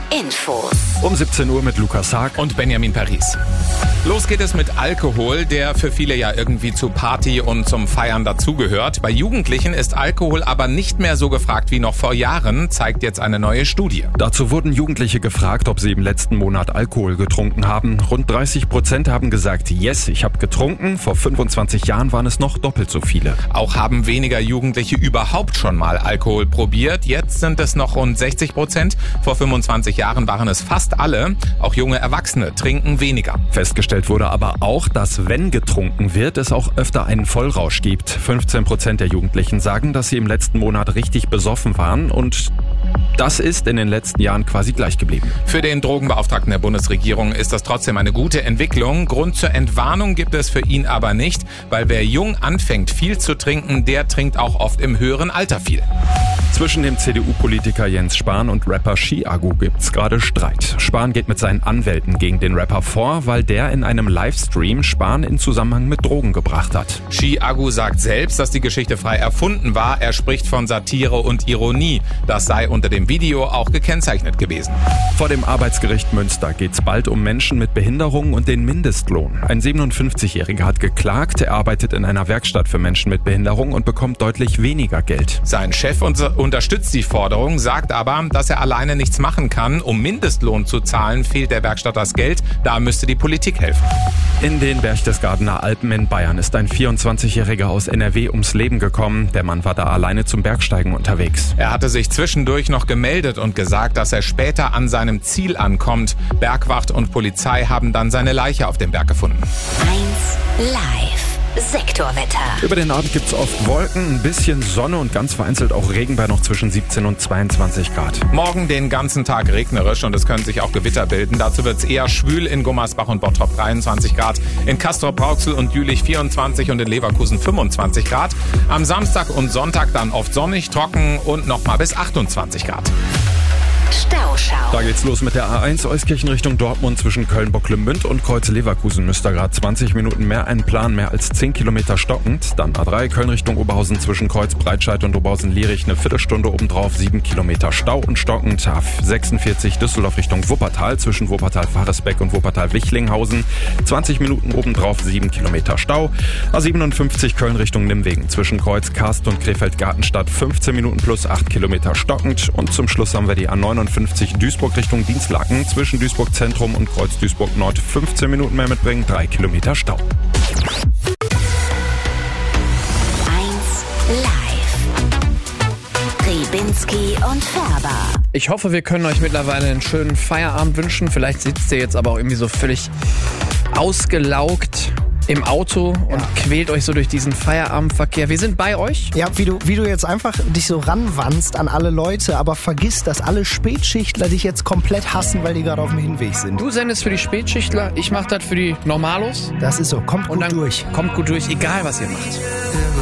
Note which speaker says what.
Speaker 1: Infos.
Speaker 2: Um 17 Uhr mit Lukas Haag
Speaker 3: und Benjamin Paris. Los geht es mit Alkohol, der für viele ja irgendwie zu Party und zum Feiern dazugehört. Bei Jugendlichen ist Alkohol aber nicht mehr so gefragt wie noch vor Jahren, zeigt jetzt eine neue Studie.
Speaker 2: Dazu wurden Jugendliche gefragt, ob sie im letzten Monat Alkohol getrunken haben. Rund 30% haben gesagt, yes, ich habe getrunken. Vor 25 Jahren waren es noch doppelt so viele.
Speaker 3: Auch haben weniger Jugendliche überhaupt schon mal Alkohol probiert. Jetzt sind es noch rund 60%. Vor 25 Jahren waren es fast alle. Auch junge Erwachsene trinken weniger.
Speaker 2: Festgestellt wurde aber auch, dass wenn getrunken wird, es auch öfter einen Vollrausch gibt. 15% der Jugendlichen sagen, dass sie im letzten Monat richtig besoffen waren und das ist in den letzten Jahren quasi gleich geblieben.
Speaker 3: Für den Drogenbeauftragten der Bundesregierung ist das trotzdem eine gute Entwicklung. Grund zur Entwarnung gibt es für ihn aber nicht, weil wer jung anfängt, viel zu trinken, der trinkt auch oft im höheren Alter viel.
Speaker 2: Zwischen dem CDU-Politiker Jens Spahn und Rapper Chiago gibt's gerade Streit. Spahn geht mit seinen Anwälten gegen den Rapper vor, weil der in einem Livestream Spahn in Zusammenhang mit Drogen gebracht hat.
Speaker 3: Chiago sagt selbst, dass die Geschichte frei erfunden war. Er spricht von Satire und Ironie. Das sei unter dem Video auch gekennzeichnet gewesen.
Speaker 2: Vor dem Arbeitsgericht Münster geht's bald um Menschen mit Behinderung und den Mindestlohn. Ein 57-Jähriger hat geklagt, er arbeitet in einer Werkstatt für Menschen mit Behinderung und bekommt deutlich weniger Geld.
Speaker 3: Sein Chef unterstützt die Forderung, sagt aber, dass er alleine nichts machen kann. Um Mindestlohn zu zahlen, fehlt der Werkstatt das Geld. Da müsste die Politik helfen.
Speaker 2: In den Berchtesgadener Alpen in Bayern ist ein 24-Jähriger aus NRW ums Leben gekommen. Der Mann war da alleine zum Bergsteigen unterwegs.
Speaker 3: Er hatte sich zwischendurch noch gemeldet und gesagt, dass er später an seinem Ziel ankommt. Bergwacht und Polizei haben dann seine Leiche auf dem Berg gefunden.
Speaker 1: 1 Live. Sektorwetter.
Speaker 2: Über den Abend gibt's oft Wolken, ein bisschen Sonne und ganz vereinzelt auch Regen bei noch zwischen 17 und 22 Grad.
Speaker 3: Morgen den ganzen Tag regnerisch und es können sich auch Gewitter bilden. Dazu wird's eher schwül in Gummersbach und Bottrop 23 Grad, in Castrop-Rauxel und Jülich 24 und in Leverkusen 25 Grad. Am Samstag und Sonntag dann oft sonnig, trocken und nochmal bis 28 Grad.
Speaker 1: Stauschau.
Speaker 2: Da geht's los mit der A1 Euskirchen Richtung Dortmund zwischen Köln-Bocklemünd und Kreuze-Leverkusen. Müsst ihr gerade 20 Minuten mehr einplanen, mehr als 10 Kilometer stockend. Dann A3 Köln Richtung Oberhausen zwischen Kreuz-Breitscheid und Oberhausen-Lierich eine Viertelstunde obendrauf, 7 Kilometer Stau und stockend. A46 Düsseldorf Richtung Wuppertal zwischen Wuppertal-Faresbeck und Wuppertal-Wichlinghausen. 20 Minuten obendrauf, 7 Kilometer Stau. A57 Köln Richtung Nimwegen zwischen Kreuz-Karst und Krefeld-Gartenstadt 15 Minuten plus 8 Kilometer stockend. Und zum Schluss haben wir die A59 Duisburg Richtung Dienstlaken zwischen Duisburg Zentrum und Kreuz Duisburg Nord 15 Minuten mehr mitbringen, 3 Kilometer Stau.
Speaker 1: 1 Live. Ribinski und Färber.
Speaker 4: Ich hoffe, wir können euch mittlerweile einen schönen Feierabend wünschen. Vielleicht sitzt ihr jetzt aber auch irgendwie so völlig ausgelaugt im Auto und quält euch so durch diesen Feierabendverkehr. Wir sind bei euch.
Speaker 5: Ja, wie du jetzt einfach dich so ranwandst an alle Leute, aber vergisst, dass alle Spätschichtler dich jetzt komplett hassen, weil die gerade auf dem Hinweg sind.
Speaker 4: Du sendest für die Spätschichtler, ich mach das für die Normalos.
Speaker 5: Das ist so, kommt
Speaker 4: Und
Speaker 5: gut
Speaker 4: dann
Speaker 5: durch.
Speaker 4: Kommt gut durch, egal was ihr macht.